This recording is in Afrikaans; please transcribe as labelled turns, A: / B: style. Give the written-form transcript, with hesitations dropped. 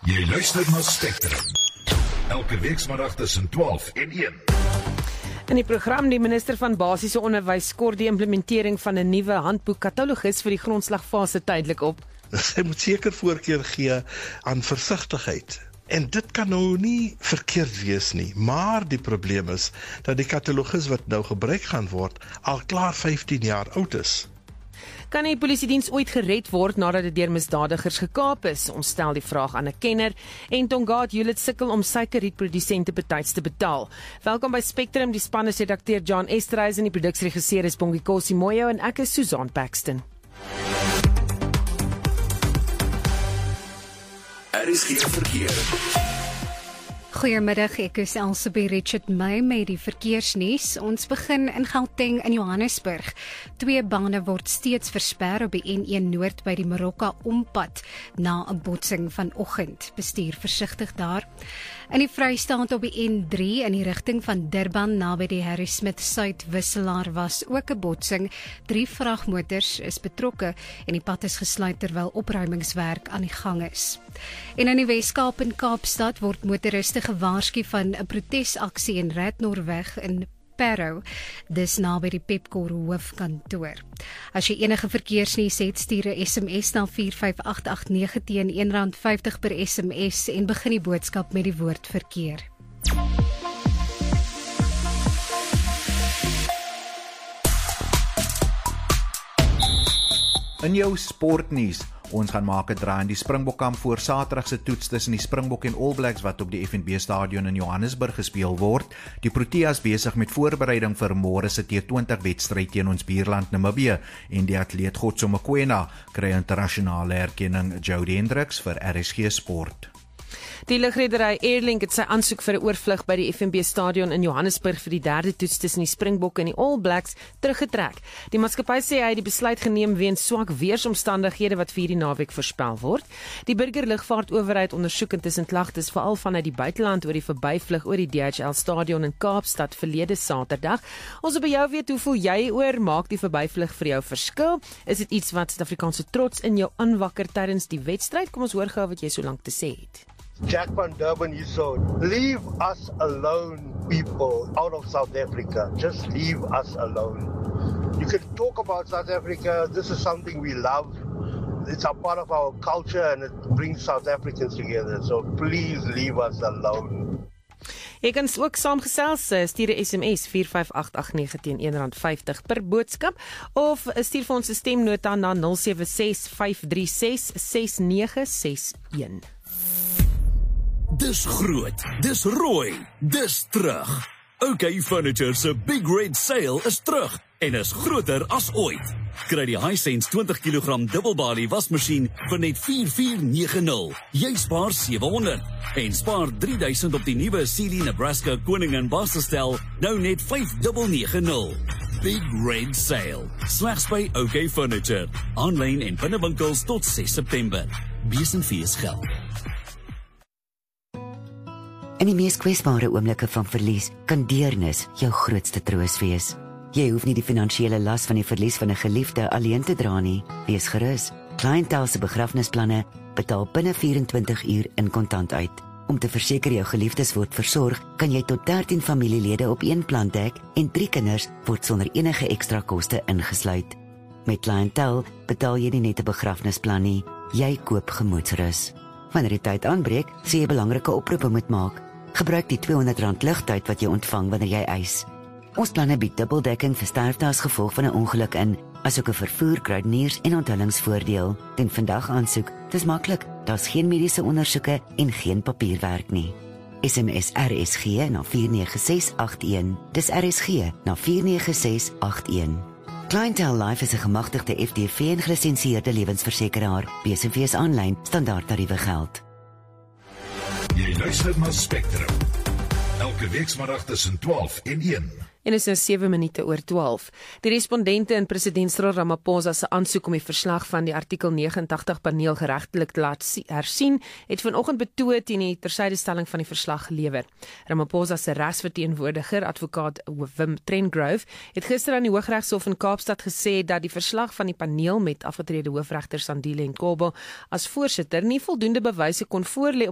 A: Jy luister na Spectrum. Elke weekmiddag tussen 12 en 1.
B: In die program die minister van basiese onderwys skort die implementering van 'n nuwe handboek katalogus vir die grondslagfase tydelik op.
C: Sy moet seker voorkeur gee aan versigtigheid. En dit kan nou nie verkeerd wees nie, maar die probleem is dat die katalogus wat nou gebruik gaan word al klaar 15 jaar oud is.
B: Kan die polisiediens ooit gered word nadat dit deur misdadigers gekaap is? Ons stel die vraag aan 'n kenner. En Tongaat Hewlett sukkel om suikerrietprodusente betyds te betaal. Welkom by Spectrum, die span is redakteur John Esterhuis en die produksieregisseur is Bongikosi Moyo en ek is Susan Paxton.
A: Is geen verkeer.
D: Goeiemiddag, ek is Elsabie Richard May met die verkeersnuus. Ons begin in Gauteng in Johannesburg. 2 bane word steeds versper op die N1 Noord by die Marokka ompad na 'n botsing vanoggend. Bestuur versigtig daar. In die Vrystaat op die N3 in die rigting van Durban naby die Harry Smith Suidwisselaar was ook 'n botsing. 3 vragmotors is betrokke en die pad is gesluit terwyl opruimingswerk aan die gang is. En in die Wes-Kaap en Kaapstad word motoriste gewaarsku van 'n protesaksie in Rednorweg in Parow, dis naby die Pepkor hoofkantoor. As jy enige verkeersnuus het, stuur 'n SMS na 45889 teen R1.50 per SMS en begin die boodskap met die woord verkeer.
E: In jou sportnuus, ons gaan maak 'n draai in die Springbokkamp voor Saterdag se toets tussen die Springbok en All Blacks wat op die FNB Stadion in Johannesburg gespeel word. Die Proteas besig met voorbereiding vir môre se T20 wedstryd teen ons buurland Namibië en die atleet Godso Mokoena kry internasionale erkenning. Jody Hendricks vir RSG Sport.
B: Die lugredery Airlink het sy aansoek vir 'n oorvlug by die FNB Stadion in Johannesburg vir die 3de toets tussen die Springbokke en die All Blacks teruggetrek. Die maatskappy sê hy het die besluit geneem weens swak weeromstandighede wat vir die naweek voorspel word. Die burgerlugvaartowerheid ondersoek intussen klagtes veral vanuit die buiteland oor die verbyvlug oor die DHL Stadion in Kaapstad verlede Saterdag. Ons wil by jou weet, hoe voel jy oor, maak die verbyvlug vir jou verskil? Is dit iets wat Suid-Afrikaanse trots in jou aanwakker tydens die wedstryd? Kom ons hoor gou wat jy so lank te sê het.
F: Jack van Durban, you saw, leave us alone, people out of South Africa. Just leave us alone. You can talk about South Africa. This is something we love. It's a part of our culture and it brings South Africans together. So please leave us alone.
B: Jy kan ook saamgesels, stuur 'n SMS 45889 teen R1.50 per boodskap of stuur vir ons 'n stemnota na 0765366961.
G: Dis groot, dis rooi, dis terug. OK Furniture se Big Red Sale is terug en is groter as ooit. Kry die Hisense 20 kg dubbelbalie wasmasjien vir net $4490. Jy spaar $700 en spaar $3000 op die nuwe Sealy Nebraska Koning & Boston nou net $5990. Big Red Sale. Slegs by OK Furniture. Aanlyn en binnewinkels tot 6 September. Besenfees geld.
H: In die mees kwesbare oomblikke van verlies kan deernis jou grootste troos wees. Jy hoef nie die finansiële las van die verlies van 'n geliefde alleen te dra nie. Wees gerus. Clientele se begrafnisplanne betaal binne 24 uur in kontant uit. Om te verseker jou geliefdes word versorg, kan jy tot 13 familielede op een plan dek en 3 kinders word sonder enige ekstra koste ingesluit. Met Clientele betaal jy nie net 'n begrafnisplan nie, jy koop gemoedsrus. Wanneer die tyd aanbreek, sê jy belangrike oproepe moet maak. Gebruik die R200 ligtyd wat jy ontvang wanneer jy eis. Ons planne bied dubbeldekking vir sterfte as gevolg van 'n ongeluk in, asook 'n vervoer, kruideniers en onthullingsvoordeel. Doen vandag aansoek. Dis maklik. Daar's geen mediese ondersoeke en geen papierwerk nie. SMS RSG na 49681. Dis RSG na 49681. Clientele Life is 'n gemagtigde FDV en gelisensieerde lewensversekeraar. BSV aanlyn, standaard tariewe geld.
A: Jy luister na Spectrum. Elke weekmiddag tussen 12 en 1.
B: En is nou 7 minute oor 12. Die respondente in president Cyril Ramaphosa se aansoek om die verslag van die artikel 89 paneel geregtelik te laat hersien, het vanoggend betoog teen die tersydestelling van die verslag gelewer. Ramaphosa se regsverteenwoordiger, advokaat Wim Trengrove, het gister aan die Hooggeregshof in Kaapstad gesê dat die verslag van die paneel met afgetrede hoofregter Sandile Nkobo as voorsitter nie voldoende bewyse kon voorlê